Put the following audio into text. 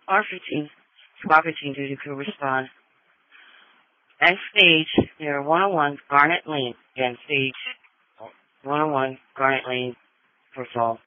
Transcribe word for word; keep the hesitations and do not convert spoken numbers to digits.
R fifteen, Squad fifteen duty crew respond. At stage near one oh one Garnet Lane. Again, stage one oh one Garnet Lane, first of all.